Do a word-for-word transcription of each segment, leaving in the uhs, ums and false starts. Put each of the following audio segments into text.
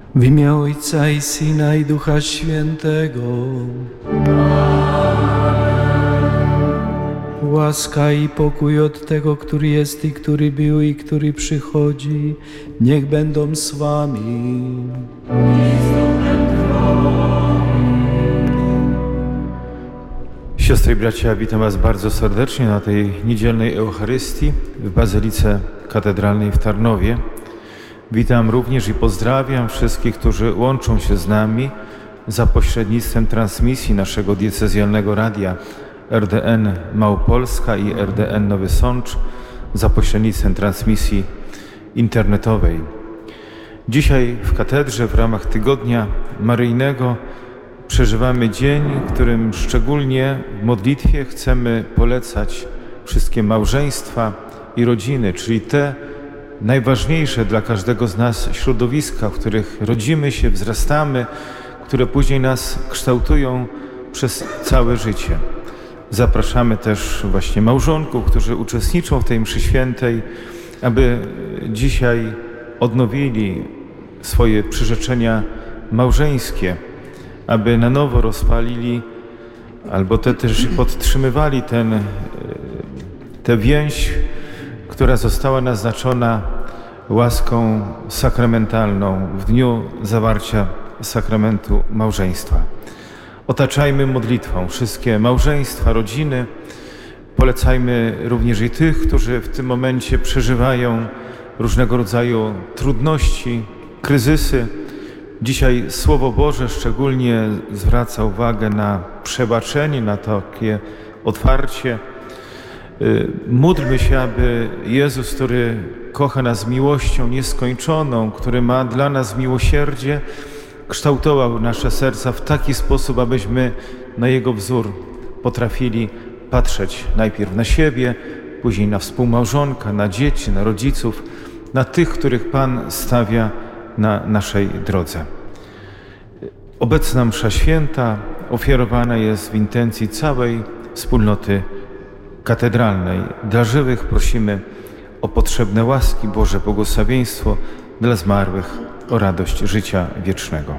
W imię Ojca i Syna i Ducha Świętego. Łaska i pokój od tego, który jest i który był i który przychodzi, niech będą z wami. Siostry i bracia, witam was bardzo serdecznie na tej niedzielnej Eucharystii w Bazylice Katedralnej w Tarnowie. Witam również i pozdrawiam wszystkich, którzy łączą się z nami za pośrednictwem transmisji naszego diecezjalnego radia R D N Małopolska i R D N Nowy Sącz, za pośrednictwem transmisji internetowej. Dzisiaj w katedrze w ramach Tygodnia Maryjnego przeżywamy dzień, w którym szczególnie w modlitwie chcemy polecać wszystkie małżeństwa i rodziny, czyli te najważniejsze dla każdego z nas środowiska, w których rodzimy się, wzrastamy, które później nas kształtują przez całe życie. Zapraszamy też właśnie małżonków, którzy uczestniczą w tej mszy świętej, aby dzisiaj odnowili swoje przyrzeczenia małżeńskie, aby na nowo rozpalili albo te też podtrzymywali ten, tę więź, która została naznaczona łaską sakramentalną w dniu zawarcia sakramentu małżeństwa. Otaczajmy modlitwą wszystkie małżeństwa, rodziny. Polecajmy również i tych, którzy w tym momencie przeżywają różnego rodzaju trudności, kryzysy. Dzisiaj Słowo Boże szczególnie zwraca uwagę na przebaczenie, na takie otwarcie. Módlmy się, aby Jezus, który kocha nas miłością nieskończoną, który ma dla nas miłosierdzie, kształtował nasze serca w taki sposób, abyśmy na Jego wzór potrafili patrzeć najpierw na siebie, później na współmałżonka, na dzieci, na rodziców, na tych, których Pan stawia na naszej drodze. Obecna msza święta ofiarowana jest w intencji całej wspólnoty katedralnej. Dla żywych prosimy o potrzebne łaski, Boże błogosławieństwo dla zmarłych, o radość życia wiecznego.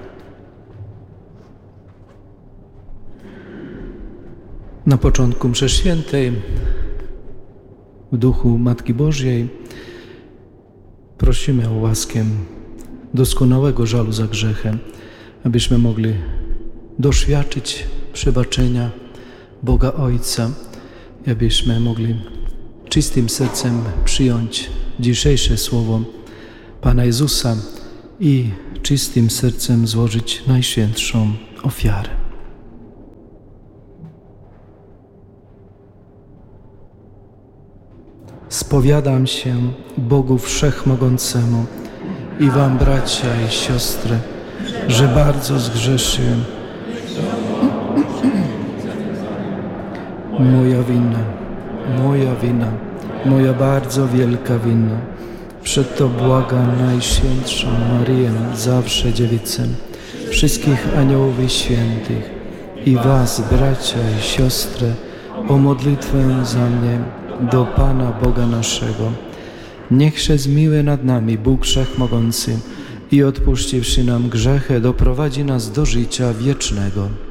Na początku mszy świętej w duchu Matki Bożej prosimy o łaskę doskonałego żalu za grzechem, abyśmy mogli doświadczyć przebaczenia Boga Ojca i abyśmy mogli czystym sercem przyjąć dzisiejsze słowo Pana Jezusa i czystym sercem złożyć najświętszą ofiarę. Spowiadam się Bogu Wszechmogącemu i wam, bracia i siostry, że bardzo zgrzeszyłem. Moja wina, moja wina, moja bardzo wielka wina. Przeto błagam Najświętszą Maryję, zawsze Dziewicę, wszystkich aniołów i świętych i was, bracia i siostry, o modlitwę za mnie do Pana Boga naszego. Niech się zmiłuje nad nami Bóg Wszechmogący i odpuściwszy nam grzechy, doprowadzi nas do życia wiecznego.